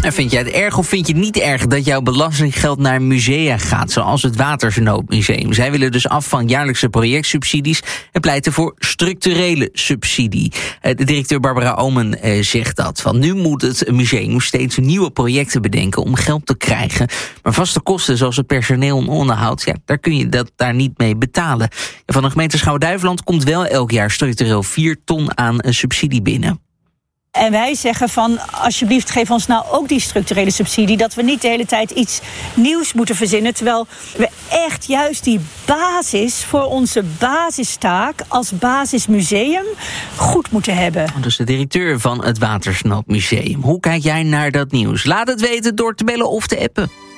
En vind jij het erg of vind je het niet erg dat jouw belastinggeld naar musea gaat, zoals het Watersnoodmuseum? Zij willen dus af van jaarlijkse projectsubsidies en pleiten voor structurele subsidie. De directeur Barbara Oomen zegt dat. Van nu moet het museum steeds nieuwe projecten bedenken om geld te krijgen. Maar vaste kosten zoals het personeel en onderhoud, daar kun je dat daar niet mee betalen. Van de gemeente Schouwen-Duiveland komt wel elk jaar structureel 4 ton aan een subsidie binnen. En wij zeggen van, alsjeblieft geef ons nou ook die structurele subsidie, dat we niet de hele tijd iets nieuws moeten verzinnen, terwijl we echt juist die basis voor onze basistaak als basismuseum goed moeten hebben. Dus de directeur van het Watersnoodmuseum. Hoe kijk jij naar dat nieuws? Laat het weten door te bellen of te appen.